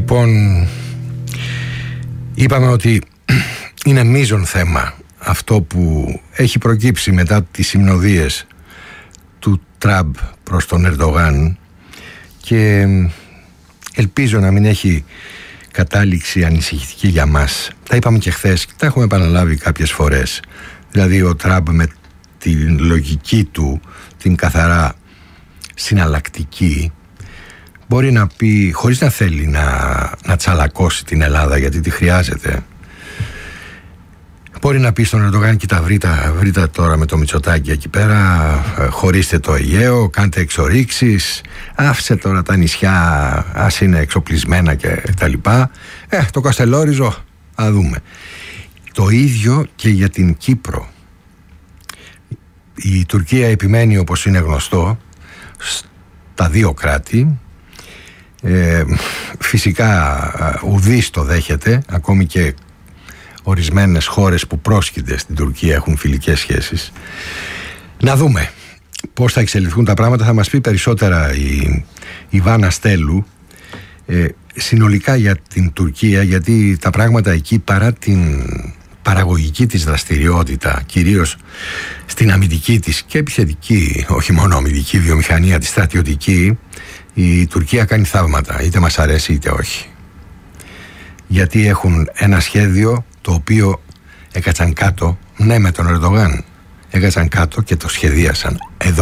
Λοιπόν, είπαμε ότι είναι μείζον θέμα αυτό που έχει προκύψει μετά τις συμνοδίες του Τραμπ προς τον Ερντογάν, και ελπίζω να μην έχει κατάληξη ανησυχητική για μας. Τα είπαμε και χθες και τα έχουμε επαναλάβει κάποιες φορές. Δηλαδή ο Τραμπ με τη λογική του, την καθαρά συναλλακτική, μπορεί να πει, χωρίς να θέλει να τσαλακώσει την Ελλάδα, γιατί τη χρειάζεται, μπορεί να πει στον Ερντογάν: κοίτα, βρείτε τώρα με το Μητσοτάκη εκεί πέρα, χωρίστε το Αιγαίο, κάντε εξορίξεις, άφησε τώρα τα νησιά, ας είναι εξοπλισμένα και τα λοιπά, το Καστελόριζο, θα δούμε. Το ίδιο και για την Κύπρο. Η Τουρκία επιμένει, όπως είναι γνωστό, στα δύο κράτη. Φυσικά ουδής το δέχεται, ακόμη και ορισμένες χώρες που πρόσκειται στην Τουρκία έχουν φιλικές σχέσεις. Να δούμε πώς θα εξελιχθούν τα πράγματα, θα μας πει περισσότερα η Βάνα Στέλου συνολικά για την Τουρκία, γιατί τα πράγματα εκεί, παρά την παραγωγική της δραστηριότητα, κυρίως στην αμυντική της και επιθετική, όχι μόνο αμυντική βιομηχανία, τη στρατιωτική, η Τουρκία κάνει θαύματα, είτε μας αρέσει είτε όχι. Γιατί έχουν ένα σχέδιο το οποίο έκατσαν κάτω, ναι, με τον Ερντογάν, έκατσαν κάτω και το σχεδίασαν